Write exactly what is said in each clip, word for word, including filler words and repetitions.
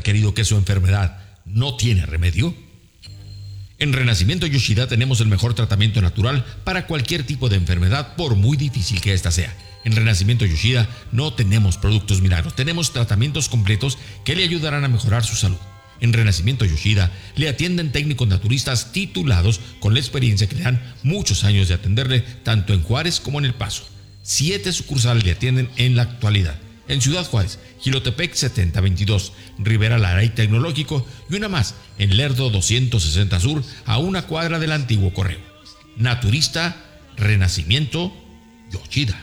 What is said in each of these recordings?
querido que su enfermedad no tiene remedio? En Renacimiento Yoshida tenemos el mejor tratamiento natural para cualquier tipo de enfermedad, por muy difícil que ésta sea. En Renacimiento Yoshida no tenemos productos milagros, tenemos tratamientos completos que le ayudarán a mejorar su salud. En Renacimiento Yoshida le atienden técnicos naturistas titulados con la experiencia que le dan muchos años de atenderle tanto en Juárez como en El Paso. Siete sucursales le atienden en la actualidad. En Ciudad Juárez, Jilotepec setenta veintidós, Rivera Lara y Tecnológico, y una más en Lerdo doscientos sesenta Sur, a una cuadra del antiguo correo. Naturista Renacimiento Yoshida.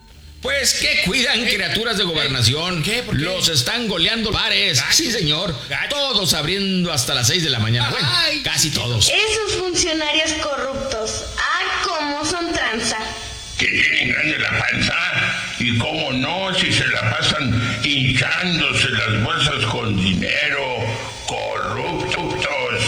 Pues que cuidan criaturas de gobernación. ¿Qué? ¿Por qué? Los están goleando bares. Gacho. Sí, señor. Gacho. Todos abriendo hasta las seis de la mañana. Bueno, Ay. casi todos. Esos funcionarios corruptos, ah, cómo son tranza. Que tienen grande la panza, y cómo no, si se la pasan hinchándose las bolsas con dinero, corruptos.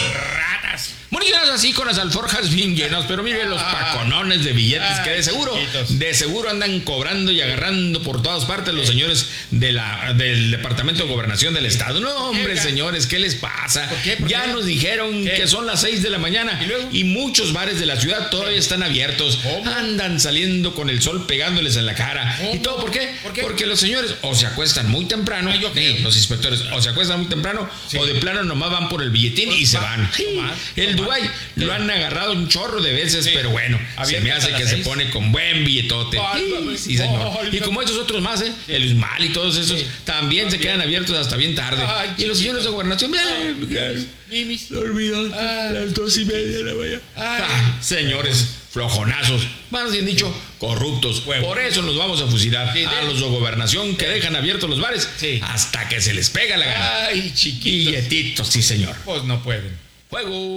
Ratas. Municiones así con las alforjas bien llenas, pero miren los paconones de billetes Ay, que de seguro, chiquitos. de seguro andan cobrando y agarrando por todas partes los señores de la, del Departamento de Gobernación del Estado. No, hombre, ¿Qué? señores, ¿qué les pasa? ¿Por qué? ¿Por ya qué? nos dijeron ¿Qué? que son las seis de la mañana ¿Y luego? y muchos bares de la ciudad todavía están abiertos. ¿Cómo? Andan saliendo con el sol pegándoles en la cara. ¿Cómo? ¿Y todo por qué? ¿Por qué? Porque los señores o se acuestan muy temprano, Ay, yo sí, creo. los inspectores, o se acuestan muy temprano, Sí. o de plano nomás van por el billetín Pues y se va, van. nomás, El nomás. Dubái lo han agarrado un chorro de veces, Sí. pero bueno, Abiertas se me a hace las que se seis. pone con buen billetote. Válgame. Sí, señor. Válgame. Y como estos otros más, ¿eh? El Usmal y todos esos, Sí. también se quedan abiertos hasta bien tarde. Ay, y los señores de gobernación, bien, Mimis. dormidos Ah. las dos y media de la mañana. Ay. Ah, señores, flojonazos, más bien dicho, corruptos. Huevo. Por eso nos vamos a fusilar Sí, a de- los de gobernación que dejan abiertos los bares Sí. hasta que se les pega la gana. Ay, chiquitos. Billetitos, sí, señor. Pues no pueden. Fuego.